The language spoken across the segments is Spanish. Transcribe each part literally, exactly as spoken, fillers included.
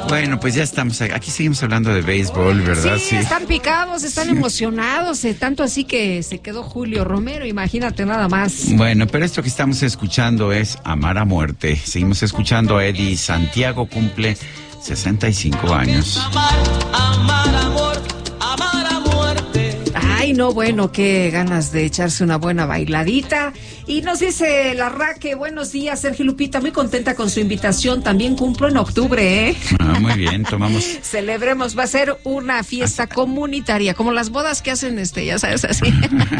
Bueno, pues ya estamos aquí, seguimos hablando de béisbol, ¿verdad? Sí, sí. Están picados, están emocionados, eh, tanto así que se quedó Julio Romero, imagínate nada más. Bueno, pero esto que estamos escuchando es Amar a Muerte. Seguimos escuchando a Eddie Santiago, cumple sesenta y cinco años. Amar, amar, amor, amar a muerte. Ay, no, bueno, qué ganas de echarse una buena bailadita. Y nos dice la Raque, buenos días, Sergio Lupita, muy contenta con su invitación, también cumplo en octubre, ¿eh? Ah, muy bien, tomamos. Celebremos, va a ser una fiesta comunitaria, como las bodas que hacen, este, ya sabes, así.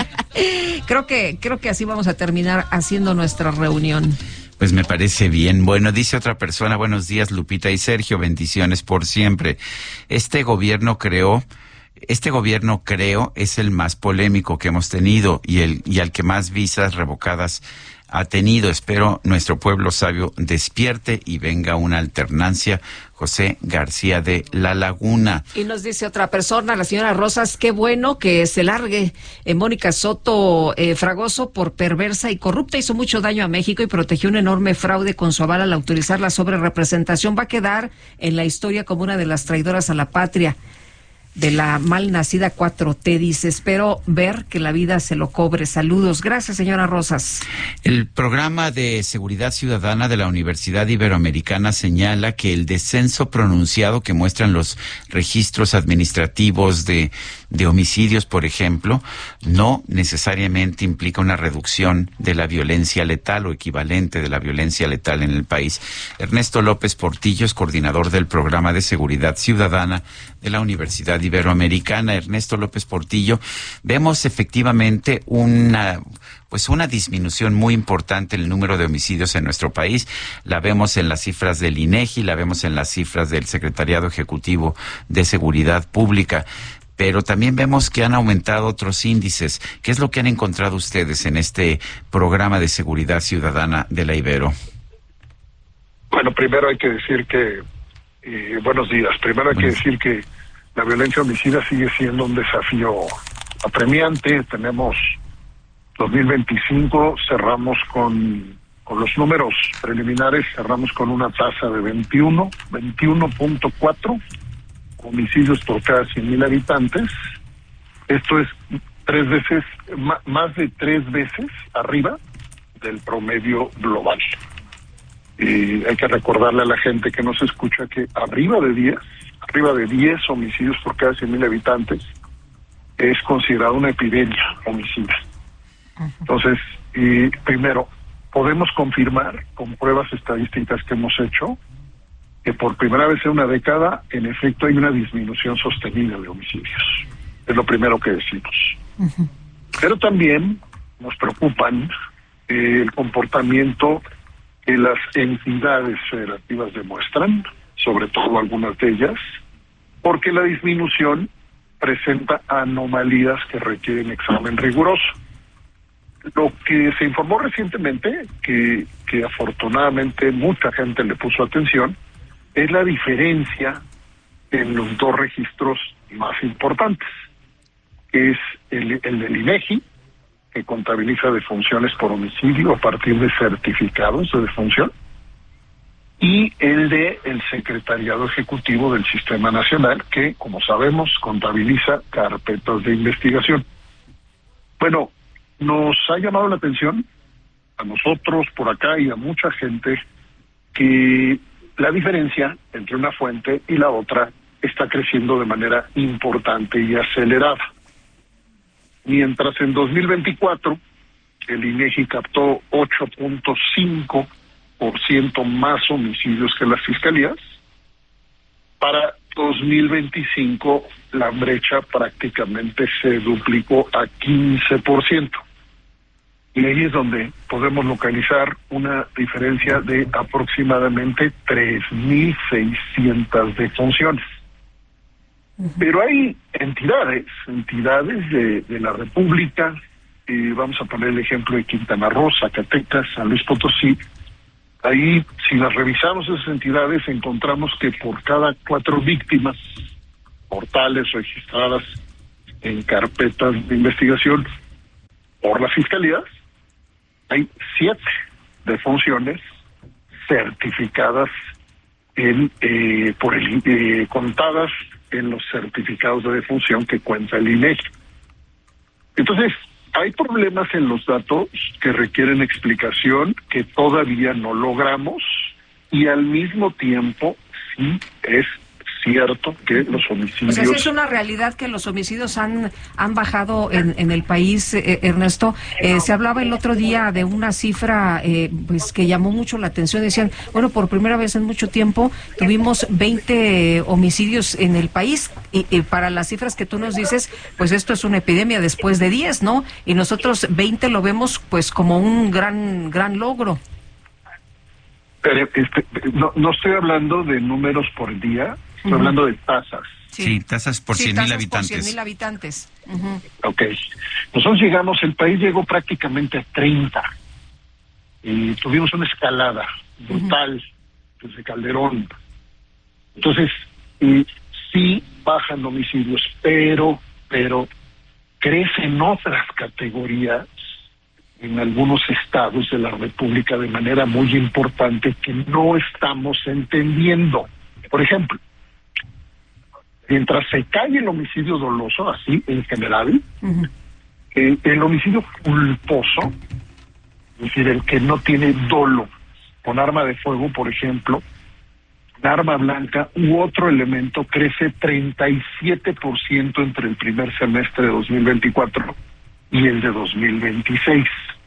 creo que, creo que así vamos a terminar haciendo nuestra reunión. Pues me parece bien. Bueno, dice otra persona, buenos días, Lupita y Sergio, bendiciones por siempre. Este gobierno creó... Este gobierno, creo, es el más polémico que hemos tenido y el y al que más visas revocadas ha tenido. Espero nuestro pueblo sabio despierte y venga una alternancia. José García de La Laguna. Y nos dice otra persona, la señora Rosas, qué bueno que se largue eh, Mónica Soto eh, Fragoso por perversa y corrupta. Hizo mucho daño a México y protegió un enorme fraude con su aval al autorizar la sobrerepresentación. Va a quedar en la historia como una de las traidoras a la patria. De la mal nacida cuatro T, dice, espero ver que la vida se lo cobre. Saludos. Gracias, señora Rosas. El programa de seguridad ciudadana de la Universidad Iberoamericana señala que el descenso pronunciado que muestran los registros administrativos de, de homicidios, por ejemplo, no necesariamente implica una reducción de la violencia letal o equivalente de la violencia letal en el país. Ernesto López Portillo es coordinador del programa de seguridad ciudadana de la Universidad Iberoamericana. Ernesto López Portillo, vemos efectivamente una pues una disminución muy importante en el número de homicidios en nuestro país. La vemos en las cifras del INEGI, la vemos en las cifras del Secretariado Ejecutivo de Seguridad Pública, pero también vemos que han aumentado otros índices. ¿Qué es lo que han encontrado ustedes en este programa de seguridad ciudadana de la Ibero? Bueno, primero hay que decir que Eh, buenos días. Primero hay que decir que la violencia homicida sigue siendo un desafío apremiante. Tenemos dos mil veinticinco, cerramos con, con los números preliminares, cerramos con una tasa de veintiuno, veintiuno punto cuatro homicidios por cada cien mil habitantes. Esto es tres veces, m- más de tres veces arriba del promedio global. Y hay que recordarle a la gente que nos escucha que arriba de diez, arriba de diez homicidios por cada cien mil habitantes es considerado una epidemia homicida. Entonces, y primero, podemos confirmar con pruebas estadísticas que hemos hecho que por primera vez en una década, en efecto, hay una disminución sostenida de homicidios. Es lo primero que decimos. Uh-huh. Pero también nos preocupan eh, el comportamiento que las entidades federativas demuestran, sobre todo algunas de ellas, porque la disminución presenta anomalías que requieren examen riguroso. Lo que se informó recientemente, que, que afortunadamente mucha gente le puso atención, es la diferencia en los dos registros más importantes, que es el, el del INEGI, que contabiliza defunciones por homicidio a partir de certificados de defunción, y el de el Secretariado Ejecutivo del Sistema Nacional, que, como sabemos, contabiliza carpetas de investigación. Bueno, nos ha llamado la atención a nosotros por acá y a mucha gente que la diferencia entre una fuente y la otra está creciendo de manera importante y acelerada. Mientras en dos mil veinticuatro el INEGI captó ocho punto cinco por ciento más homicidios que las fiscalías, para dos mil veinticinco la brecha prácticamente se duplicó a quince por ciento. Y ahí es donde podemos localizar una diferencia de aproximadamente tres mil seiscientas defunciones. Pero hay entidades, entidades de, de la República, eh, vamos a poner el ejemplo de Quintana Roo, Zacatecas, San Luis Potosí. Ahí, si las revisamos esas entidades, encontramos que por cada cuatro víctimas mortales registradas en carpetas de investigación por las fiscalías, hay siete defunciones certificadas en eh, por el, eh, contadas en los certificados de defunción que cuenta el I N E G I. Entonces, hay problemas en los datos que requieren explicación que todavía no logramos, y al mismo tiempo sí es cierto que los homicidios... O sea, sí es una realidad que los homicidios han han bajado en, en el país, eh, Ernesto. Eh, se hablaba el otro día de una cifra eh, pues que llamó mucho la atención. Decían, bueno, por primera vez en mucho tiempo tuvimos veinte homicidios en el país, y, y para las cifras que tú nos dices, pues esto es una epidemia después de diez, ¿no? Y nosotros veinte lo vemos pues como un gran gran logro. Pero este, no, no estoy hablando de números por día, estoy uh-huh. hablando de tasas. Sí, sí tasas por cien mil habitantes. Por cien mil habitantes. Uh-huh. Ok. Nosotros llegamos, el país llegó prácticamente a treinta. Y tuvimos una escalada brutal uh-huh. desde Calderón. Entonces, y sí bajan homicidios, pero, pero crecen otras categorías en algunos estados de la República de manera muy importante que no estamos entendiendo. Por ejemplo, mientras se cae el homicidio doloso, así en general, uh-huh. eh, el homicidio culposo, es decir, el que no tiene dolo, con arma de fuego, por ejemplo, un arma blanca u otro elemento, crece treinta y siete por ciento entre el primer semestre de dos mil veinticuatro y el de dos mil veintiséis.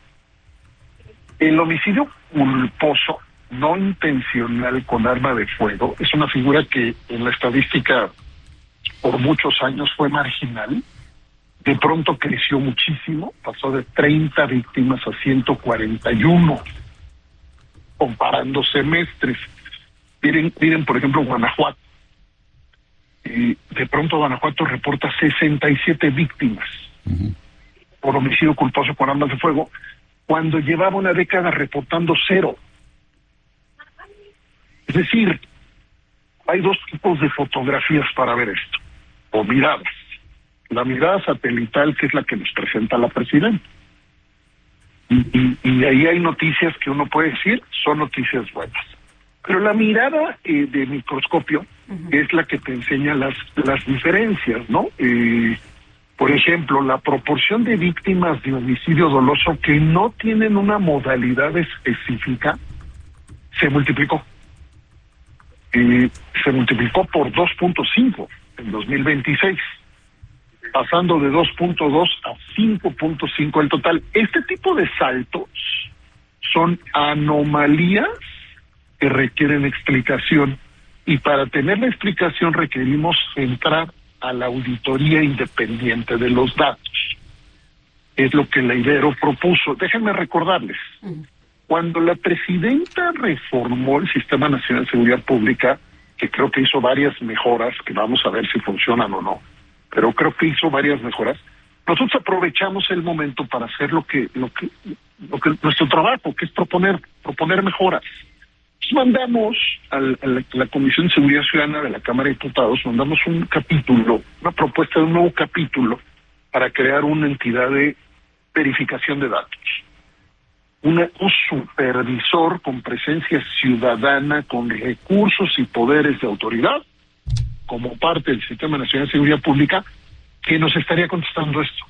El homicidio culposo, no intencional con arma de fuego, es una figura que en la estadística por muchos años fue marginal. De pronto creció muchísimo, pasó de treinta víctimas a ciento cuarenta y uno, comparando semestres. Miren, miren por ejemplo, Guanajuato. Y de pronto Guanajuato reporta sesenta y siete víctimas uh-huh. por homicidio culposo con armas de fuego, cuando llevaba una década reportando cero. Es decir, hay dos tipos de fotografías para ver esto, o miradas. La mirada satelital, que es la que nos presenta la presidenta. Y, y, y ahí hay noticias que uno puede decir, son noticias buenas. Pero la mirada eh, de microscopio uh-huh. es la que te enseña las, las diferencias, ¿no? Eh, Por ejemplo, la proporción de víctimas de homicidio doloso que no tienen una modalidad específica se multiplicó. Eh, se multiplicó por dos punto cinco en dos mil veintiséis, pasando de dos punto dos a cinco punto cinco el total. Este tipo de saltos son anomalías que requieren explicación, y para tener la explicación requerimos entrar a la auditoría independiente de los datos. Es lo que la Ibero propuso. Déjenme recordarles, uh-huh. cuando la presidenta reformó el Sistema Nacional de Seguridad Pública, que creo que hizo varias mejoras, que vamos a ver si funcionan o no, pero creo que hizo varias mejoras, nosotros aprovechamos el momento para hacer lo que, lo que, lo que nuestro trabajo, que es proponer, proponer mejoras. Mandamos al, a la, la Comisión de Seguridad Ciudadana de la Cámara de Diputados, mandamos un capítulo, una propuesta de un nuevo capítulo para crear una entidad de verificación de datos. Una, un supervisor con presencia ciudadana, con recursos y poderes de autoridad, como parte del Sistema Nacional de Seguridad Pública, que nos estaría contestando esto.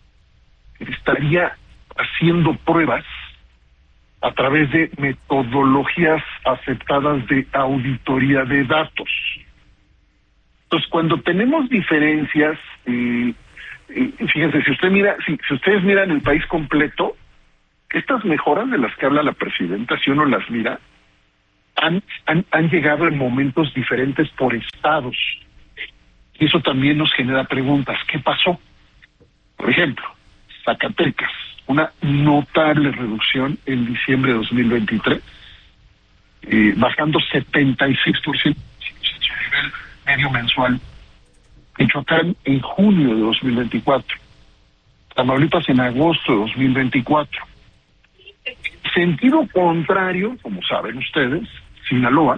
Estaría haciendo pruebas a través de metodologías aceptadas de auditoría de datos. Entonces, cuando tenemos diferencias, eh, eh, fíjense, si usted mira, si, si ustedes miran el país completo, estas mejoras de las que habla la presidenta, si uno las mira, han, han, han llegado en momentos diferentes por estados. Y eso también nos genera preguntas. ¿Qué pasó? Por ejemplo, Zacatecas, una notable reducción en diciembre de dos mil veintitrés, eh, bajando setenta y seis por ciento su nivel medio mensual. Michoacán en junio de dos mil veinticuatro. Tamaulipas en agosto de dos mil veinticuatro. Sentido contrario, como saben ustedes, Sinaloa,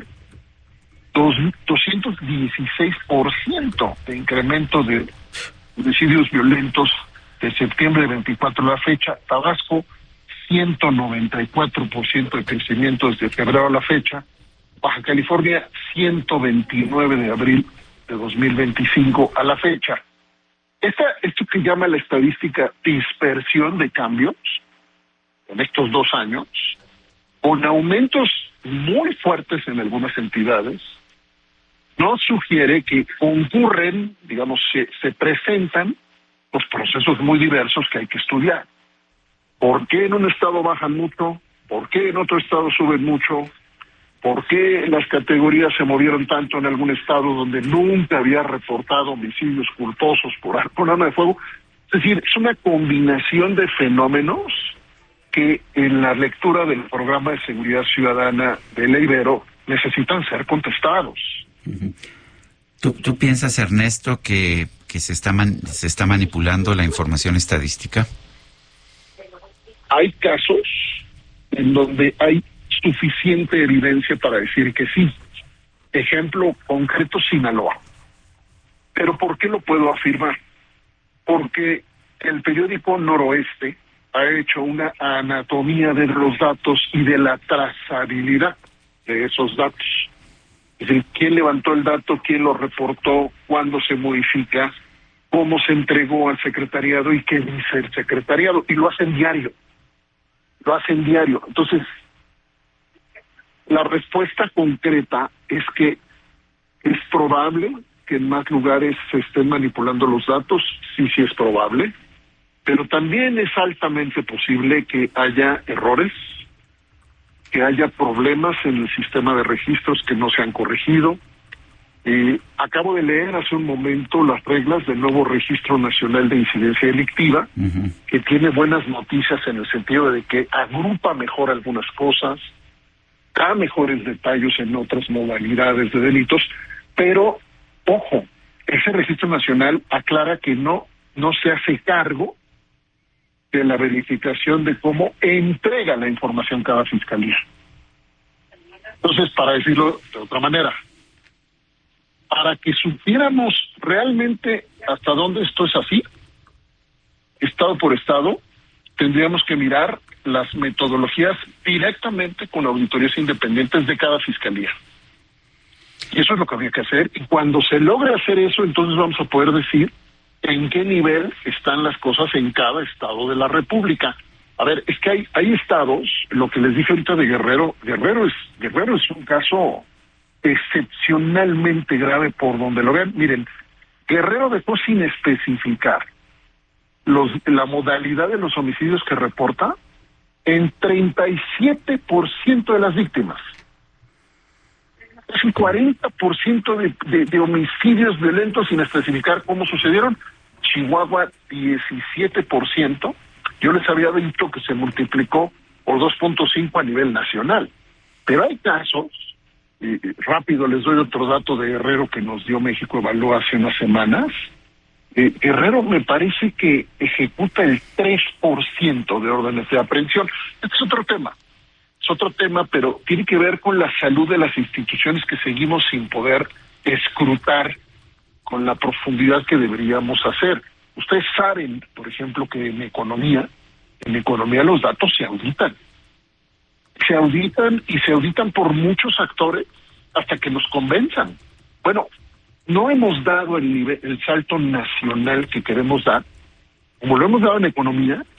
doscientos dieciséis por ciento de incremento de homicidios violentos de septiembre de veinticuatro a la fecha. Tabasco, ciento noventa y cuatro por ciento de crecimiento desde febrero a la fecha. Baja California ciento veintinueve de abril de dos mil veinticinco a la fecha. Esta, esto que llama la estadística dispersión de cambios en estos dos años, con aumentos muy fuertes en algunas entidades, nos sugiere que concurren, digamos, se, se presentan los procesos muy diversos que hay que estudiar. ¿Por qué en un estado bajan mucho? ¿Por qué en otro estado suben mucho? ¿Por qué las categorías se movieron tanto en algún estado donde nunca había reportado homicidios culposos por arma de fuego? Es decir, es una combinación de fenómenos que en la lectura del programa de seguridad ciudadana de la Ibero necesitan ser contestados. ¿Tú, tú piensas, Ernesto, que, que se está man, se está manipulando la información estadística? Hay casos en donde hay suficiente evidencia para decir que sí. Ejemplo concreto, Sinaloa. ¿Pero por qué lo puedo afirmar? Porque el periódico Noroeste ha hecho una anatomía de los datos y de la trazabilidad de esos datos. Es decir, quién levantó el dato, quién lo reportó, cuándo se modifica, cómo se entregó al secretariado y qué dice el secretariado. Y lo hacen diario. Lo hacen diario. Entonces, la respuesta concreta es que es probable que en más lugares se estén manipulando los datos, sí, sí es probable, pero también es altamente posible que haya errores, que haya problemas en el sistema de registros que no se han corregido. Eh, acabo de leer hace un momento las reglas del nuevo Registro Nacional de Incidencia Delictiva, uh-huh. que tiene buenas noticias en el sentido de que agrupa mejor algunas cosas, da mejores detalles en otras modalidades de delitos, pero, ojo, ese Registro Nacional aclara que no, no se hace cargo de la verificación de cómo entrega la información cada fiscalía. Entonces, para decirlo de otra manera, para que supiéramos realmente hasta dónde esto es así, estado por estado, tendríamos que mirar las metodologías directamente con auditorías independientes de cada fiscalía. Y eso es lo que habría que hacer, y cuando se logre hacer eso, entonces vamos a poder decir en qué nivel están las cosas en cada estado de la República. A ver, es que hay, hay estados, lo que les dije ahorita de Guerrero, Guerrero es, Guerrero es un caso excepcionalmente grave por donde lo vean. Miren, Guerrero dejó sin especificar los, la modalidad de los homicidios que reporta en treinta y siete por ciento de las víctimas. Es un cuarenta por ciento de, de, de homicidios violentos sin especificar cómo sucedieron. Chihuahua, diecisiete por ciento. Yo les había dicho que se multiplicó por dos punto cinco a nivel nacional. Pero hay casos, eh, rápido les doy otro dato de Guerrero que nos dio México Evalúa hace unas semanas. Eh, Guerrero me parece que ejecuta el tres por ciento de órdenes de aprehensión. Este es otro tema. Es otro tema, pero tiene que ver con la salud de las instituciones que seguimos sin poder escrutar con la profundidad que deberíamos hacer. Ustedes saben, por ejemplo, que en economía, en economía los datos se auditan. Se auditan y se auditan por muchos actores hasta que nos convenzan. Bueno, no hemos dado el nivel, el salto nacional que queremos dar, como lo hemos dado en economía,